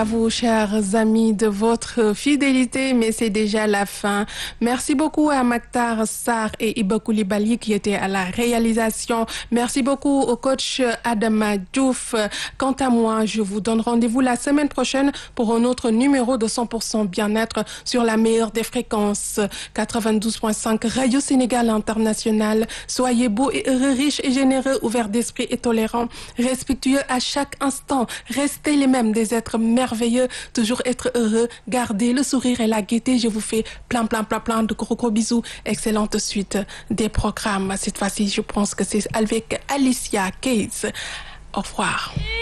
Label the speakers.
Speaker 1: À vous, chers amis, de votre fidélité, mais c'est déjà la fin. Merci beaucoup à Maktar Sarr et Iba Coulibaly qui étaient à la réalisation. Merci beaucoup au coach Adama Diouf. Quant à moi, je vous donne rendez-vous la semaine prochaine pour un autre numéro de 100% bien-être sur la meilleure des fréquences. 92.5 Radio Sénégal International. Soyez beaux et heureux, riches et généreux, ouverts d'esprit et tolérants, respectueux à chaque instant. Restez les mêmes des êtres merveilleux, toujours être heureux, gardez le sourire et la gaieté. Je vous fais plein de gros bisous. Excellente suite des programmes. Cette fois-ci, je pense que c'est avec Alicia Keys. Au revoir.